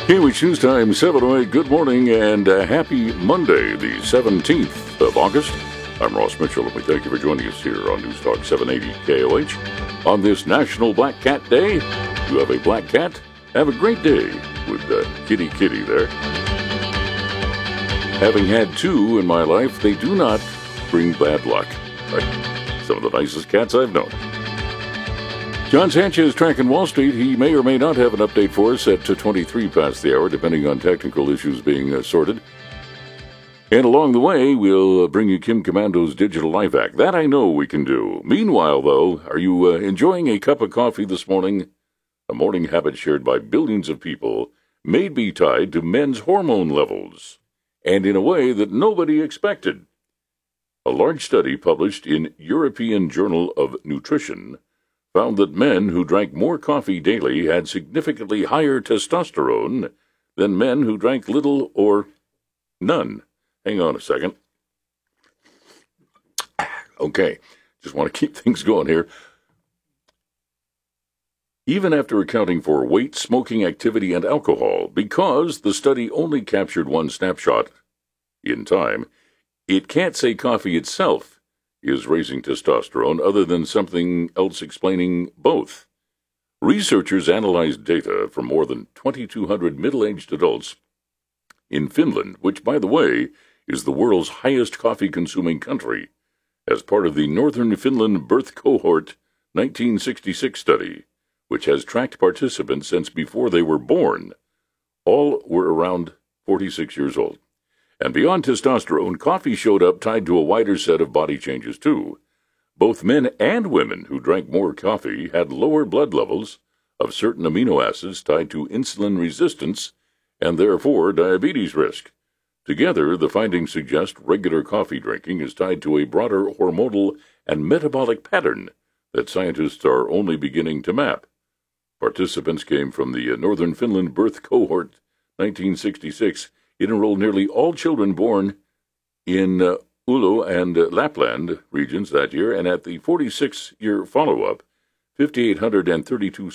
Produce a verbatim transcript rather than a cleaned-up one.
Kiwi News Time, seven oh eight. Good morning and uh, happy Monday, the seventeenth of August. I'm Ross Mitchell, and we thank you for joining us here on News Talk seven eighty K O H. On this National Black Cat Day, you have a black cat, have a great day with uh, Kitty Kitty there. Having had two in my life, they do not bring bad luck. Like some of the nicest cats I've known. John Sanchez tracking Wall Street. He may or may not have an update for us at twenty-three past the hour, depending on technical issues being uh, sorted. And along the way, we'll uh, bring you Kim Komando's Digital Life Hack. That I know we can do. Meanwhile, though, are you uh, enjoying a cup of coffee this morning? A morning habit shared by billions of people may be tied to men's hormone levels, and in a way that nobody expected. A large study published in European Journal of Nutrition found that men who drank more coffee daily had significantly higher testosterone than men who drank little or none. Hang on a second. Okay, just want to keep things going here. Even after accounting for weight, smoking activity, and alcohol, because the study only captured one snapshot in time, it can't say coffee itself is raising testosterone other than something else explaining both. Researchers analyzed data from more than twenty-two hundred middle-aged adults in Finland, which, by the way, is the world's highest coffee-consuming country, as part of the Northern Finland Birth Cohort nineteen sixty-six study, which has tracked participants since before they were born. All were around forty-six years old. And beyond testosterone, coffee showed up tied to a wider set of body changes, too. Both men and women who drank more coffee had lower blood levels of certain amino acids tied to insulin resistance and therefore diabetes risk. Together, the findings suggest regular coffee drinking is tied to a broader hormonal and metabolic pattern that scientists are only beginning to map. Participants came from the Northern Finland Birth Cohort nineteen sixty-six. It enrolled nearly all children born in uh, Oulu and uh, Lapland regions that year, and at the forty-six-year follow-up, five thousand eight hundred thirty-two